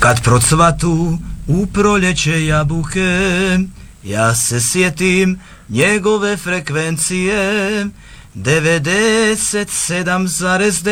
Kad procvatu u proljeće jabuke, ja se sjetim njegove frekvencije 97,9.